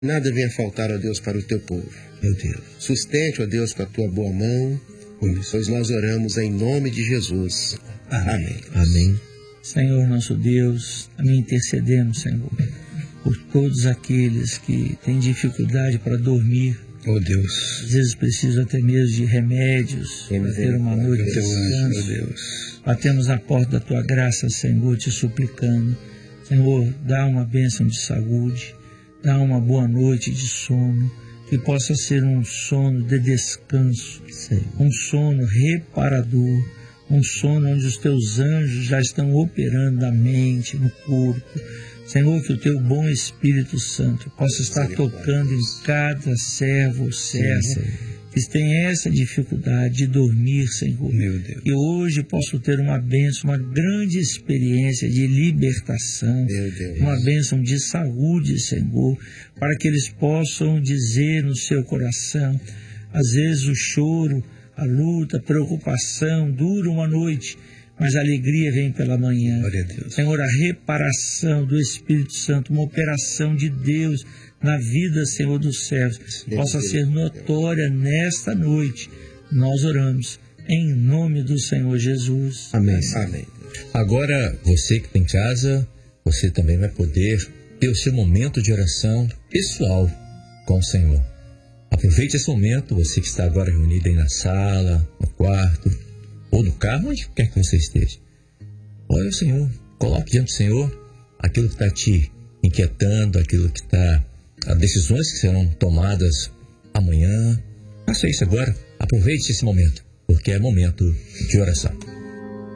Nada venha faltar, ó Deus, para o teu povo. Meu Deus. Sustente, ó Deus, com a tua boa mão, pois nós oramos em nome de Jesus. Amém. Amém. Senhor nosso Deus, também intercedemos, Senhor, por todos aqueles que têm dificuldade para dormir. Oh Deus. Às vezes precisam até mesmo de remédios para ter uma noite de descanso. Meu Deus. Batemos a porta da tua graça, Senhor, te suplicando. Senhor, dá uma bênção de saúde, dá uma boa noite de sono, que possa ser um sono de descanso, um sono reparador, um sono onde os teus anjos já estão operando na mente, no corpo. Senhor, que o teu bom Espírito Santo possa estar tocando em cada servo ou serva que tem essa dificuldade de dormir, Senhor. Meu Deus. E hoje posso ter uma bênção, uma grande experiência de libertação, uma bênção de saúde, Senhor, para que eles possam dizer no seu coração, às vezes o choro, a luta, a preocupação dura uma noite, mas a alegria vem pela manhã. Glória a Deus. Senhor, a reparação do Espírito Santo, uma operação de Deus na vida, Senhor, dos servos, possa ser notória nesta noite. Nós oramos em nome do Senhor Jesus. Amém. Amém. Agora, você que está em casa, você também vai poder ter o seu momento de oração pessoal com o Senhor. Aproveite esse momento, você que está agora reunido aí na sala, no quarto, ou no carro, onde quer que você esteja. Olha o Senhor, coloque diante do Senhor aquilo que está te inquietando, aquilo que está, as decisões que serão tomadas amanhã. Faça isso agora, aproveite esse momento, porque é momento de oração.